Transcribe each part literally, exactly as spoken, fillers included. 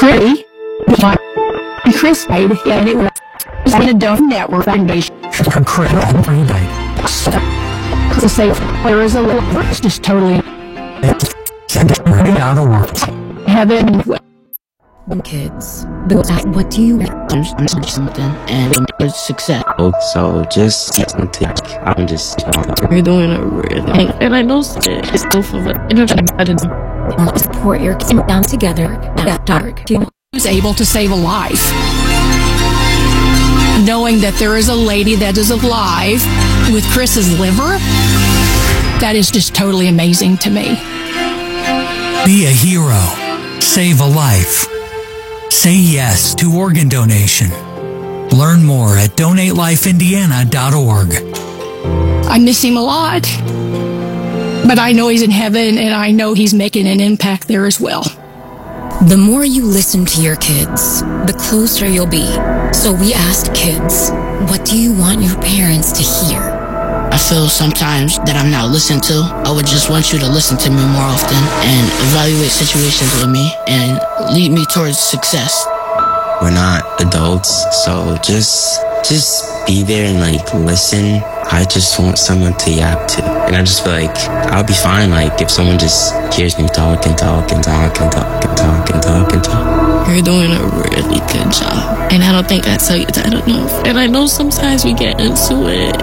Chris, Chris paid, and it was in a Dove Network Foundation. Incredible rebate. To say there is a little, it's just totally Send it right out of work. heaven. Kids, what do you I'm something and it's success. So just I'm just You're doing a real thing, and I know it's both of it. And I'm trying to want to support your kids down together at dark. Was able to save a life. Knowing that there is a lady that is alive with Chris's liver, that is just totally amazing to me. Be a hero. Save a life. Say yes to organ donation. Learn more at donate life indiana dot org. I miss him a lot, but I know he's in heaven, and I know he's making an impact there as well. The more you listen to your kids, the closer you'll be. So we asked kids, what do you want your parents to hear? I feel sometimes that I'm not listened to. I would just want you to listen to me more often and evaluate situations with me and lead me towards success. We're not adults, so just just be there and like listen. I just want someone to yap to. And I just feel like I'll be fine like if someone just hears me talk and talk and talk and talk and talk and talk and talk. You're doing a really good job. And I don't think that's how you, I don't know. And I know sometimes we get into it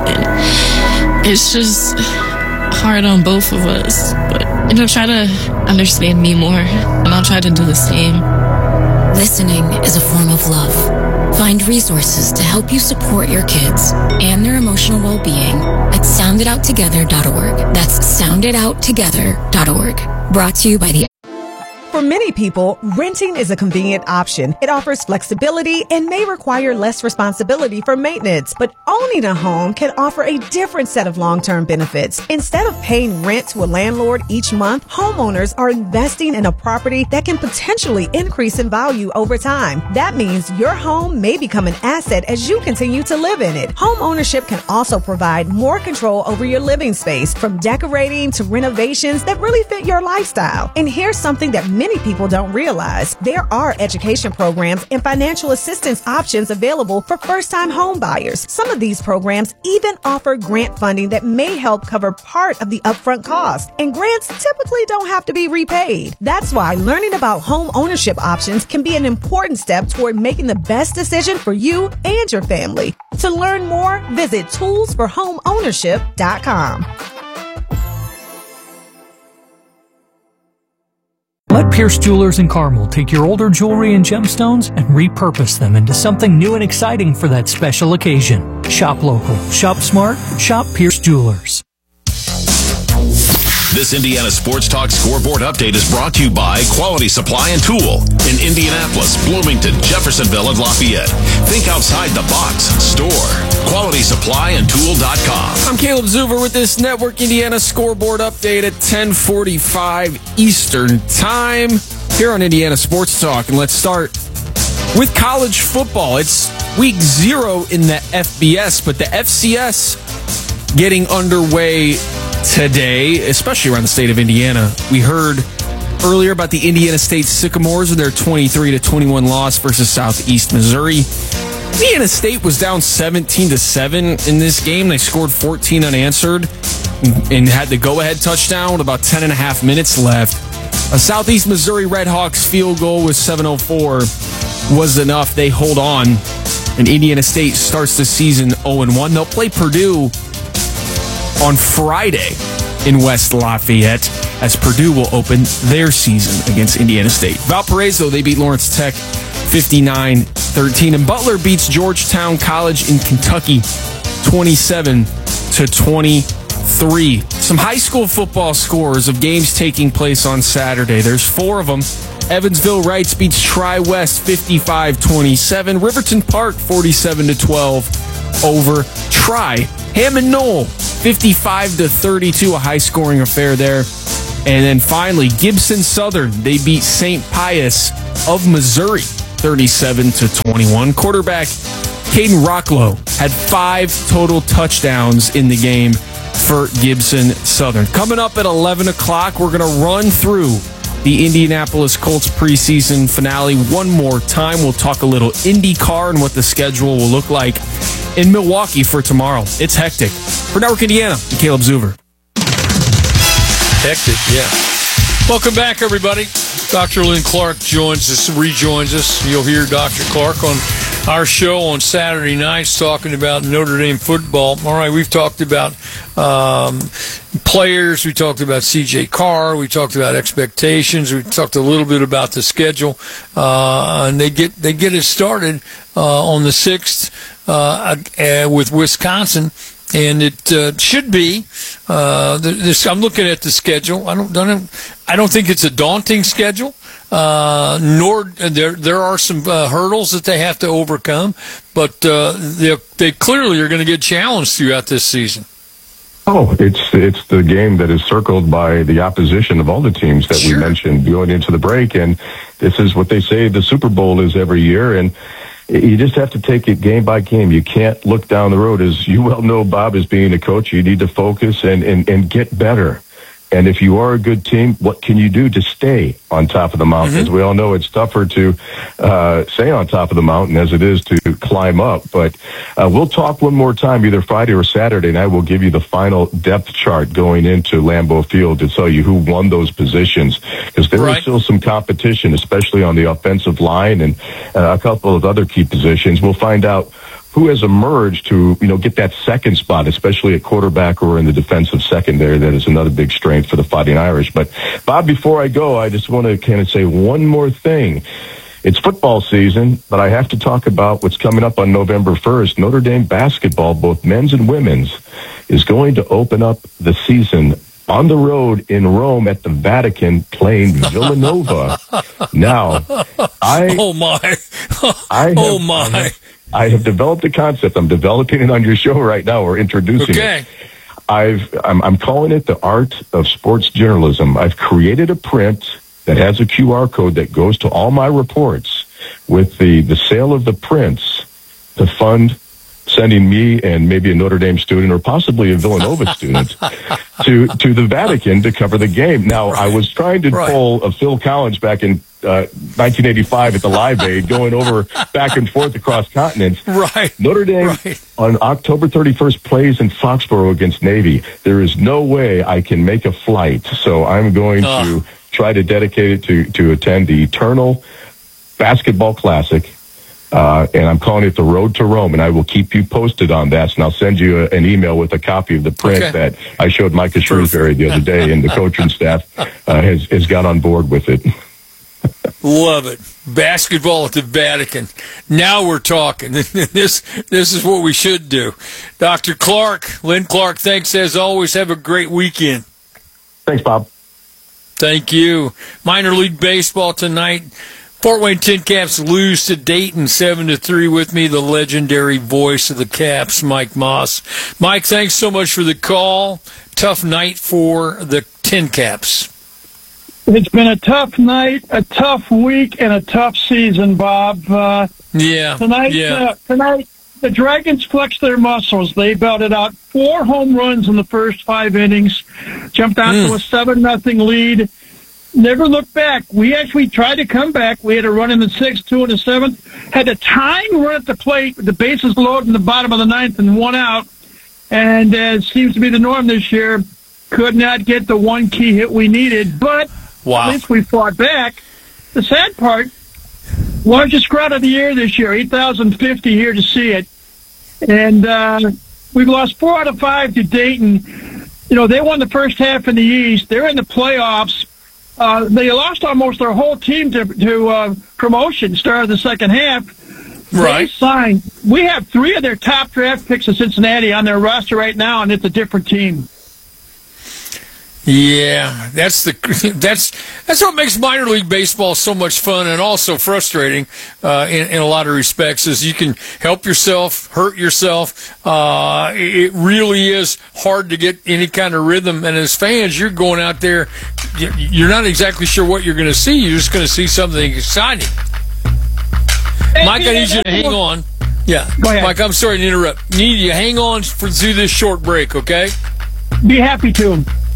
and it's just hard on both of us. But, you know, try to understand me more and I'll try to do the same. Listening is a form of love. Find resources to help you support your kids and their emotional well-being at sound it out together dot org. That's sound it out together dot org. Brought to you by the For many people, renting is a convenient option. It offers flexibility and may require less responsibility for maintenance. But owning a home can offer a different set of long-term benefits. Instead of paying rent to a landlord each month, homeowners are investing in a property that can potentially increase in value over time. That means your home may become an asset as you continue to live in it. Home ownership can also provide more control over your living space, from decorating to renovations that really fit your lifestyle. And here's something that many people don't realize. There are education programs and financial assistance options available for first-time home buyers. Some of these programs even offer grant funding that may help cover part of the upfront cost. And grants typically don't have to be repaid. That's why learning about home ownership options can be an important step toward making the best decision for you and your family. To learn more, visit tools for home ownership dot com. Let Pierce Jewelers in Carmel take your older jewelry and gemstones and repurpose them into something new and exciting for that special occasion. Shop local, shop smart, shop Pierce Jewelers. This Indiana Sports Talk Scoreboard Update is brought to you by Quality Supply and Tool in Indianapolis, Bloomington, Jeffersonville, and Lafayette. Think outside the box. Store. Quality Supply and Tool dot com. I'm Caleb Zuber with this Network Indiana Scoreboard Update at ten forty-five Eastern Time here on Indiana Sports Talk. And let's start with college football. It's week zero in the F B S, but the F C S getting underway today, especially around the state of Indiana. We heard earlier about the Indiana State Sycamores and their twenty-three to twenty-one loss versus Southeast Missouri. Indiana State was down seventeen to seven in this game. They scored fourteen unanswered and had the go-ahead touchdown with about ten and a half minutes left. A Southeast Missouri Redhawks field goal with seven oh four was enough. They hold on, and Indiana State starts the season oh and one. They'll play Purdue on Friday in West Lafayette as Purdue will open their season against Indiana State. Valparaiso, they beat Lawrence Tech fifty-nine thirteen, and Butler beats Georgetown College in Kentucky twenty-seven to twenty-three. Some high school football scores of games taking place on Saturday. There's four of them. Evansville Reitz beats Tri-West fifty-five twenty-seven. Riverton Park forty-seven to twelve over Tri. Hammond Knoll fifty-five to thirty-two, a high-scoring affair there. And then finally, Gibson Southern, they beat Saint Pius of Missouri thirty-seven to twenty-one. Quarterback Caden Rocklow had five total touchdowns in the game for Gibson Southern. Coming up at eleven o'clock, we're going to run through the Indianapolis Colts preseason finale one more time. We'll talk a little IndyCar and what the schedule will look like in Milwaukee for tomorrow. It's hectic. For Network Indiana, I'm Caleb Zuber. Hectic, yeah. Welcome back, everybody. Doctor Lynn Clark joins us, rejoins us. You'll hear Doctor Clark on our show on Saturday nights talking about Notre Dame football. All right, we've talked about um, players. We talked about C J Carr. We talked about expectations. We talked a little bit about the schedule. Uh, and they get they get it started uh, on the sixth uh, uh, with Wisconsin. And it uh, should be. Uh, this, I'm looking at the schedule. I don't, don't. I don't think it's a daunting schedule. Uh, nor there. There are some uh, hurdles that they have to overcome, but uh, they they clearly are going to get challenged throughout this season. Oh, it's it's the game that is circled by the opposition of all the teams that sure. we mentioned going into the break, and this is what they say the Super Bowl is every year, and you just have to take it game by game. You can't look down the road. As you well know, Bob, as being a coach, you need to focus and, and, and get better. And if you are a good team, what can you do to stay on top of the mountain? Mm-hmm. As we all know, it's tougher to uh, stay on top of the mountain as it is to climb up. But uh, we'll talk one more time, either Friday or Saturday, and I will give you the final depth chart going into Lambeau Field to tell you who won those positions. Because there right. is still some competition, especially on the offensive line and uh, a couple of other key positions. We'll find out who has emerged to, you know, get that second spot, especially at quarterback or in the defensive secondary. That is another big strength for the Fighting Irish. But, Bob, before I go, I just want to kind of say one more thing. It's football season, but I have to talk about what's coming up on November first. Notre Dame basketball, both men's and women's, is going to open up the season on the road in Rome at the Vatican, playing Villanova. Now, I... Oh, my. I have, oh, my. I have developed a concept. I'm developing it on your show right now. We're introducing okay. it. I've, I'm, I'm calling it the art of sports journalism. I've created a print that has a Q R code that goes to all my reports with the, the sale of the prints to fund sending me and maybe a Notre Dame student or possibly a Villanova student to, to the Vatican to cover the game. Now, right. I was trying to right. pull a Phil Collins back in uh, nineteen eighty-five at the Live Aid, going over back and forth across continents. Right. Notre Dame right. on October thirty-first plays in Foxborough against Navy. There is no way I can make a flight, so I'm going uh. to try to dedicate it to, to attend the Eternal Basketball Classic. Uh, and I'm calling it the Road to Rome, and I will keep you posted on that. And I'll send you a, an email with a copy of the print okay. that I showed Micah Shrewsbury the other day, and the coaching staff uh, has, has got on board with it. Love it. Basketball at the Vatican. Now we're talking. This this is what we should do. Doctor Clark, Lynn Clark, thanks as always. Have a great weekend. Thanks, Bob. Thank you. Minor League Baseball tonight. Fort Wayne Tin Caps lose to Dayton seven to three. With me, the legendary voice of the Caps, Mike Moss. Mike, thanks so much for the call. Tough night for the Tin Caps. It's been a tough night, a tough week, and a tough season, Bob. Uh, yeah. Tonight, yeah. Uh, tonight, the Dragons flexed their muscles. They belted out four home runs in the first five innings, jumped out mm. to a seven nothing lead. Never looked back. We actually tried to come back. We had a run in the sixth, two in the seventh. Had a tying run at the plate, the bases loaded in the bottom of the ninth, and one out. And as uh, seems to be the norm this year, could not get the one key hit we needed. But wow. at least we fought back. The sad part, largest crowd of the year this year, eight thousand fifty here to see it. And uh, we've lost four out of five to Dayton. You know, they won the first half in the East. They're in the playoffs. Uh, they lost almost their whole team to, to uh, promotion, start of the second half. Right. They signed. We have three of their top draft picks of Cincinnati on their roster right now, and it's a different team. Yeah, that's the that's that's what makes minor league baseball so much fun and also frustrating uh, in, in a lot of respects. Is you can help yourself, hurt yourself. Uh, it really is hard to get any kind of rhythm. And as fans, you're going out there, you're not exactly sure what you're going to see. You're just going to see something exciting. Mike, I need you to hang on. Yeah, Go ahead. Mike, I'm sorry to interrupt. Need you hang on for through this short break, okay? Be happy to.